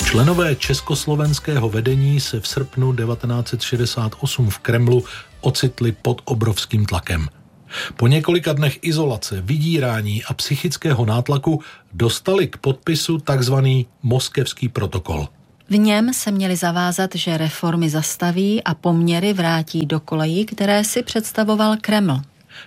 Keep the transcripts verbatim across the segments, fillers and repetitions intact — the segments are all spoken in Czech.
Členové československého vedení se v srpnu devatenáct set šedesát osm v Kremlu ocitli pod obrovským tlakem. Po několika dnech izolace, vydírání a psychického nátlaku dostali k podpisu takzvaný Moskevský protokol. V něm se měli zavázat, že reformy zastaví a poměry vrátí do kolejí, které si představoval Kreml.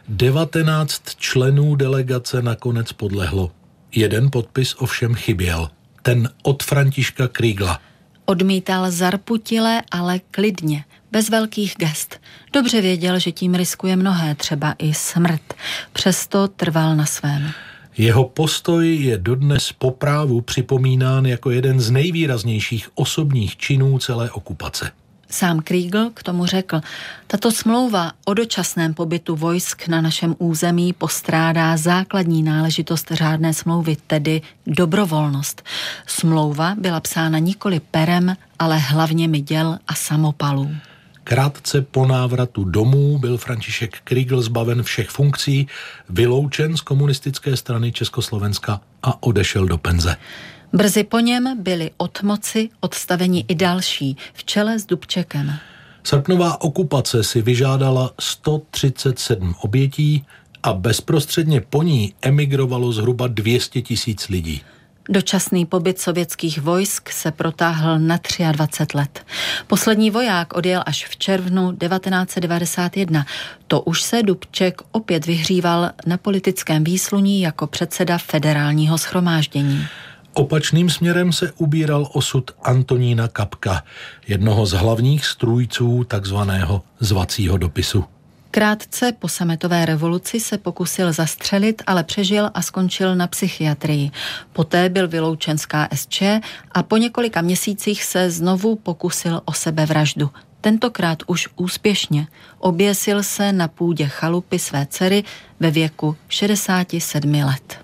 devatenáct členů delegace nakonec podlehlo. Jeden podpis ovšem chyběl. Ten od Františka Kriegla. Odmítal zarputile, ale klidně, bez velkých gest. Dobře věděl, že tím riskuje mnohé, třeba i smrt. Přesto trval na svém. Jeho postoj je dodnes po právu připomínán jako jeden z nejvýraznějších osobních činů celé okupace. Sám Kriegl k tomu řekl, tato smlouva o dočasném pobytu vojsk na našem území postrádá základní náležitost řádné smlouvy, tedy dobrovolnost. Smlouva byla psána nikoli perem, ale hlavně děl a samopalů. Krátce po návratu domů byl František Kriegl zbaven všech funkcí, vyloučen z komunistické strany Československa a odešel do penze. Brzy po něm byli od moci odstaveni i další, v čele s Dubčekem. Srpnová okupace si vyžádala sto třicet sedm obětí a bezprostředně po ní emigrovalo zhruba dvě stě tisíc lidí. Dočasný pobyt sovětských vojsk se protáhl na dvacet tři let. Poslední voják odjel až v červnu devatenáct set devadesát jedna. To už se Dubček opět vyhříval na politickém výsluní jako předseda federálního shromáždění. Opačným směrem se ubíral osud Antonína Kapka, jednoho z hlavních strůjců takzvaného zvacího dopisu. Krátce po sametové revoluci se pokusil zastřelit, ale přežil a skončil na psychiatrii. Poté byl vyloučen z K S Č a po několika měsících se znovu pokusil o sebevraždu. Tentokrát už úspěšně. Oběsil se na půdě chalupy své dcery ve věku šedesáti sedmi let.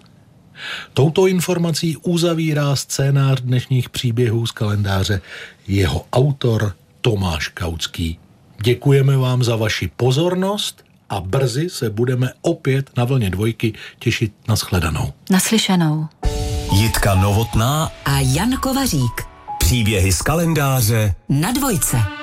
Touto informací uzavírá scénář dnešních příběhů z kalendáře jeho autor Tomáš Kautský. Děkujeme vám za vaši pozornost a brzy se budeme opět na Vlně dvojky těšit na shledanou. Naslyšenou. Jitka Novotná a Jan Kovařík. Příběhy z kalendáře na Dvojce.